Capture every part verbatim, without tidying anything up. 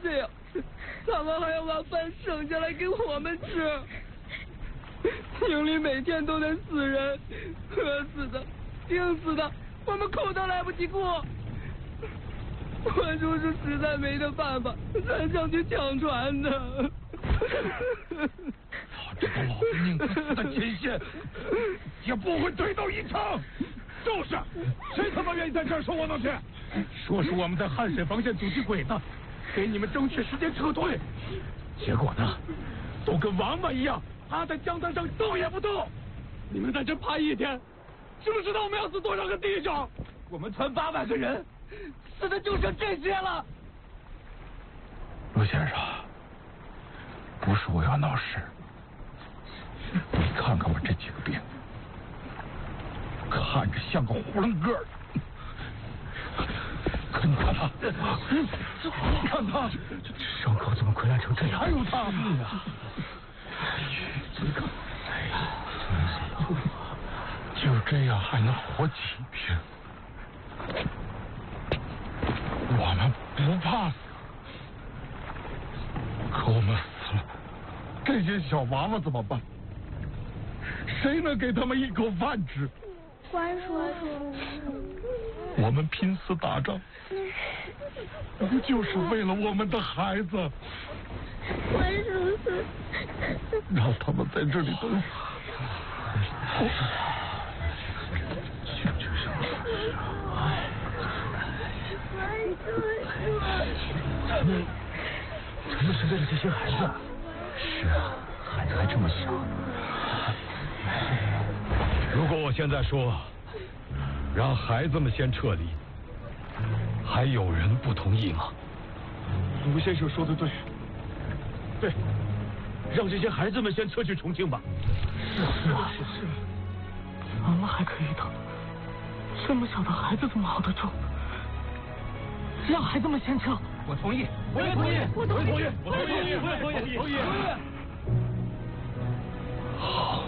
这样，他们还要把饭省下来给我们吃。营里每天都得死人，饿死的，病死的，我们口都来不及过。我就是实在没得办法，才想去抢船的。 我这个老子宁可死在前线，也不会对到一场。就是，谁他妈愿意在这儿受窝囊去？说是我们在汉沈防线阻击鬼子，给你们争取时间撤退，结果呢，都跟王八一样，趴在江滩上动也不动。你们在这趴一天，知不知道我们要死多少个弟兄？我们船八百个人，死的就剩这些了。 陆先生，不是我要闹事，你看看我这几个病，看着像个囫囵个儿。可你看他，你看他，伤口怎么溃烂成这样？ 还有他， 就这样还能活几天？我们不怕死，可我们死了，这些小娃娃怎么办？谁能给他们一口饭吃？ 关叔叔， 我们拼死打仗，不就是为了我们的孩子？ 关叔叔， 让他们在这里等死。 咱们，咱们是为了这些孩子。 是啊，孩子还这么小。 如果我现在说，让孩子们先撤离，还有人不同意吗？卢先生说的对，对，让这些孩子们先撤去重庆吧。 是啊，是是，我们还可以等。这么小的孩子怎么熬得住？让孩子们先撤。 我同意，我也同意，我同意，我也同意，我也同意，我也同意，同意。好，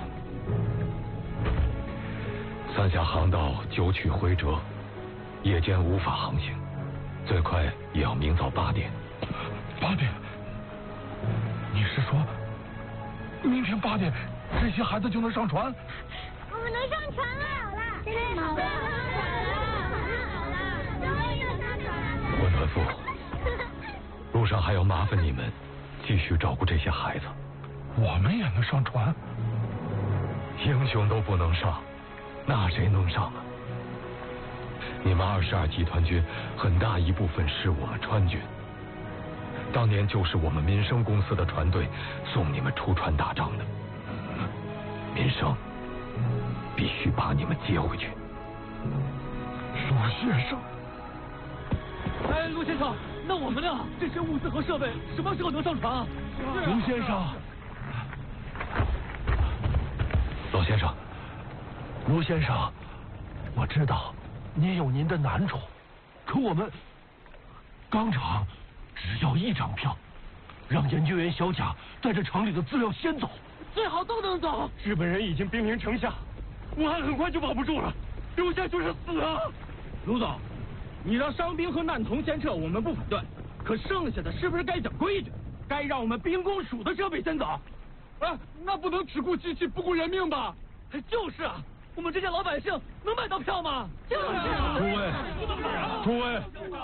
三峡航道九曲回折，夜间无法航行，最快也要明早八点。 八点？你是说，明天八点这些孩子就能上船？ 我们能上船了！真的好了，好了，终于能上船了！ 温暖夫，路上还要麻烦你们继续照顾这些孩子。 我们也能上船？ 英雄都不能上，那谁能上啊？你们二十二集团军很大一部分是我们川军，当年就是我们民生公司的船队送你们出船打仗的，民生必须把你们接回去。 陆先生， 哎，陆先生，那我们呢？这些物资和设备什么时候能上船啊？ 卢先生， 老先生， 卢先生，我知道您有您的难处，可我们钢厂只要一张票，让研究员小贾带着厂里的资料先走， 最好都能走。 日本人已经兵临城下，武汉很快就保不住了，留下就是死啊！ 卢总，你让伤兵和难童先撤，我们不反对，可剩下的是不是该讲规矩？该让我们兵工署的设备先走？ 啊，那不能只顾机器不顾人命吧？ 就是啊，我们这些老百姓能买到票吗？就是啊。 诸位，诸位，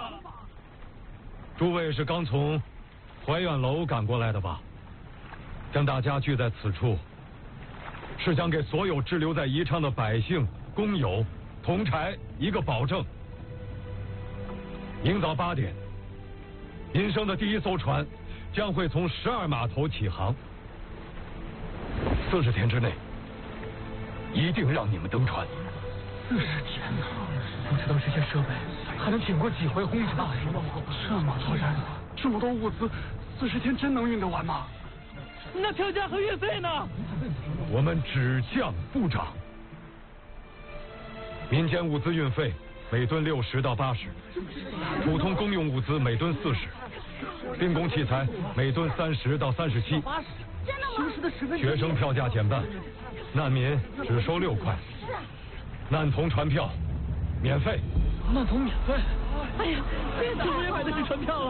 诸位是刚从怀远楼赶过来的吧？将大家聚在此处，是想给所有滞留在宜昌的百姓、工友、同柴一个保证：明早八点，民生的第一艘船将会从十二码头起航。四十天之内，一定让你们登船。 四十天呢？不知道这些设备还能挺过几回轰炸？这么多人，这么多物资，四十天真能运得完吗？那票价和运费呢？ 我们只降不涨。民间物资运费每吨六十到八十，普通公用物资每吨四十，兵工器材每吨三十到三十七。学生票价减半，难民只收六块，难童船票免费。 难童免费？哎呀，这我也买得起船票了。